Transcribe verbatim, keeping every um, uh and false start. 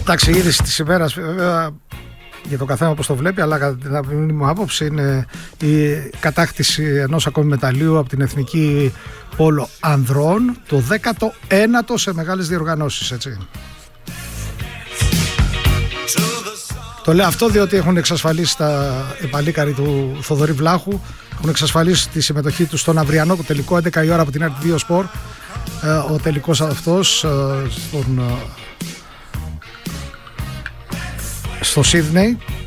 Εντάξει, η είδηση της ημέρας βέβαια για τον καθένα όπως το βλέπει, αλλά κατά την απειλή μου άποψη είναι η κατάκτηση ενός ακόμη μεταλλίου από την Εθνική Πόλο Ανδρών, το δέκατο ένατο σε μεγάλες διοργανώσεις, έτσι. Το λέω αυτό διότι έχουν εξασφαλίσει τα επαλίκαροι του Θοδωρή Βλάχου, έχουν εξασφαλίσει τη συμμετοχή τους στον αυριανό τελικό έντεκα η ώρα από την αρ τι δύο Sport. Ο τελικός αυτός στον, στο Σίδνεϊ